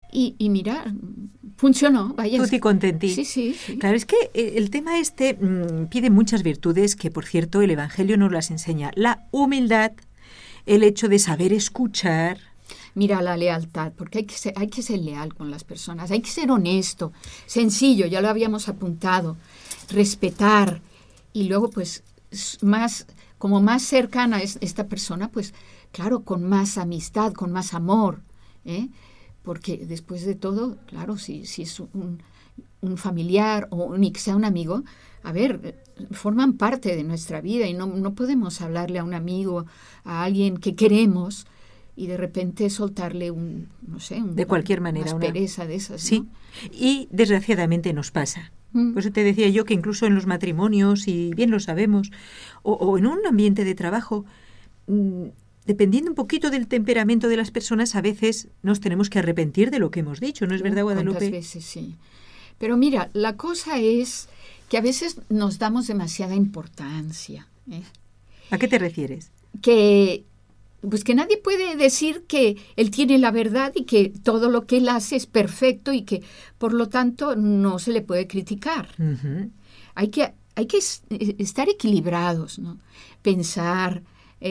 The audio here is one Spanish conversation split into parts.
Y mira, funcionó, vaya. Tutti contenti. Sí. Claro, es que el tema pide muchas virtudes que, por cierto, el Evangelio nos las enseña. La humildad, el hecho de saber escuchar. Mira, la lealtad, porque hay que ser leal con las personas, hay que ser honesto, sencillo, ya lo habíamos apuntado, respetar, y luego pues como más cercana es esta persona, pues claro, con más amistad, con más amor, porque después de todo, claro, si es un familiar o ni que sea un amigo, a ver, forman parte de nuestra vida y no podemos hablarle a un amigo, a alguien que queremos y de repente soltarle de cualquier manera, una aspereza de esas, ¿no? Sí, y desgraciadamente nos pasa. Por eso te decía yo que incluso en los matrimonios, y bien lo sabemos, o en un ambiente de trabajo, dependiendo un poquito del temperamento de las personas, a veces nos tenemos que arrepentir de lo que hemos dicho, ¿no es verdad, Guadalupe? ¿Cuántas veces sí? Pero mira, la cosa es que a veces nos damos demasiada importancia. ¿A qué te refieres? Que nadie puede decir que él tiene la verdad y que todo lo que él hace es perfecto y que, por lo tanto, no se le puede criticar. Uh-huh. Hay que estar equilibrados, ¿no? Pensar,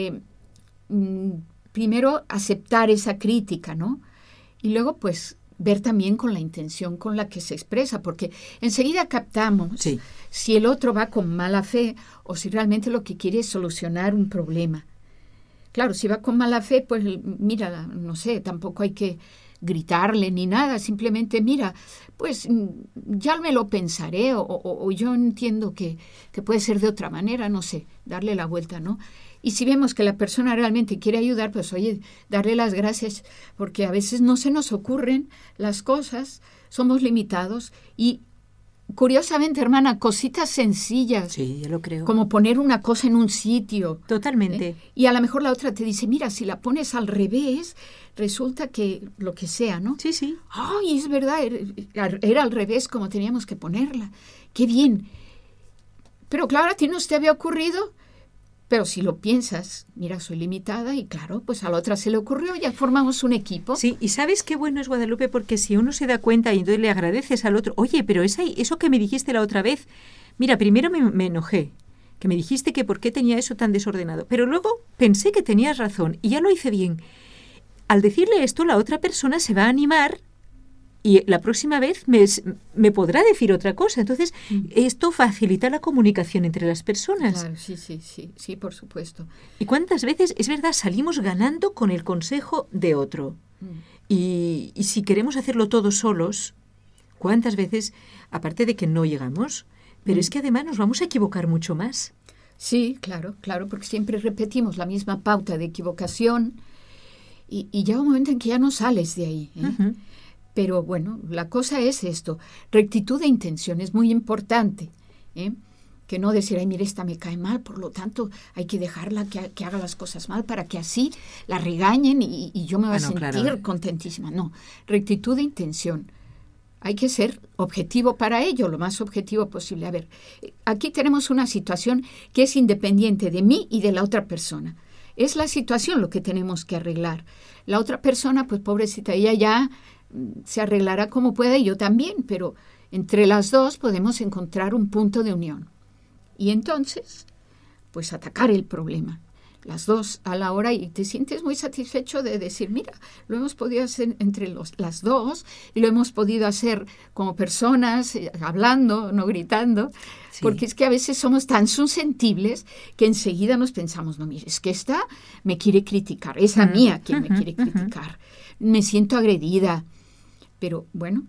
primero aceptar esa crítica, ¿no? Y luego, pues, ver también con la intención con la que se expresa, porque enseguida captamos si el otro va con mala fe o si realmente lo que quiere es solucionar un problema. Claro, si va con mala fe, pues mira, no sé, tampoco hay que gritarle ni nada, simplemente mira, pues ya me lo pensaré o yo entiendo que puede ser de otra manera, no sé, darle la vuelta, ¿no? Y si vemos que la persona realmente quiere ayudar, pues oye, darle las gracias, porque a veces no se nos ocurren las cosas, somos limitados y curiosamente, hermana, cositas sencillas. Sí, yo lo creo. Como poner una cosa en un sitio. Totalmente. Y a lo mejor la otra te dice, mira, si la pones al revés, resulta que lo que sea, ¿no? Sí. Ay, es verdad, era al revés como teníamos que ponerla. ¡Qué bien! Pero claro, a ti no te había ocurrido. Pero si lo piensas, mira, soy limitada y claro, pues a la otra se le ocurrió, ya formamos un equipo. Sí, y ¿sabes qué bueno es, Guadalupe? Porque si uno se da cuenta y entonces le agradeces al otro, oye, pero eso que me dijiste la otra vez, mira, primero me enojé, que me dijiste que por qué tenía eso tan desordenado, pero luego pensé que tenías razón y ya lo hice bien. Al decirle esto, la otra persona se va a animar y la próxima vez me podrá decir otra cosa. Entonces, esto facilita la comunicación entre las personas. Claro, sí, por supuesto. ¿Y cuántas veces, es verdad, salimos ganando con el consejo de otro? Y si queremos hacerlo todos solos, ¿cuántas veces, aparte de que no llegamos, pero es que además nos vamos a equivocar mucho más? Sí, claro, porque siempre repetimos la misma pauta de equivocación y llega un momento en que ya no sales de ahí, ¿eh? Uh-huh. Pero bueno, la cosa es esto, rectitud de intención es muy importante, que no decir, ay, mire, esta me cae mal, por lo tanto hay que dejarla que haga las cosas mal para que así la regañen y yo me voy a sentir contentísima. No, rectitud de intención. Hay que ser objetivo para ello, lo más objetivo posible. A ver, aquí tenemos una situación que es independiente de mí y de la otra persona. Es la situación lo que tenemos que arreglar. La otra persona, pues pobrecita, ella ya se arreglará como pueda y yo también, pero entre las dos podemos encontrar un punto de unión. Y entonces, pues atacar el problema. Las dos a la hora y te sientes muy satisfecho de decir, mira, lo hemos podido hacer entre las dos y lo hemos podido hacer como personas, hablando, no gritando, porque es que a veces somos tan susceptibles que enseguida nos pensamos, no, mire, es que esta me quiere criticar, es a mí a quien me quiere criticar, me siento agredida. Pero bueno,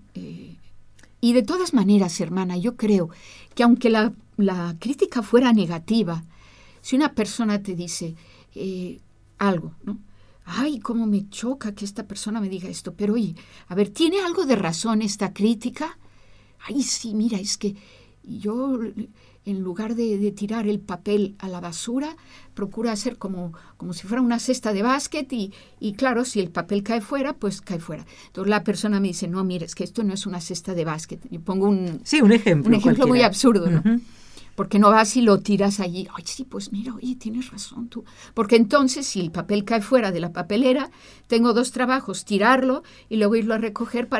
y de todas maneras, hermana, yo creo que aunque la crítica fuera negativa, si una persona te dice algo, ¿no? Ay, cómo me choca que esta persona me diga esto, pero oye, a ver, ¿tiene algo de razón esta crítica? Ay, sí, mira, es que yo en lugar de tirar el papel a la basura, procuro hacer como si fuera una cesta de básquet y claro, si el papel cae fuera, pues cae fuera. Entonces la persona me dice, no, mira, es que esto no es una cesta de básquet. Yo pongo un ejemplo muy absurdo, ¿no? Uh-huh. Porque no vas y lo tiras allí. Ay, sí, pues mira, oye, tienes razón tú. Porque entonces, si el papel cae fuera de la papelera, tengo dos trabajos, tirarlo y luego irlo a recoger para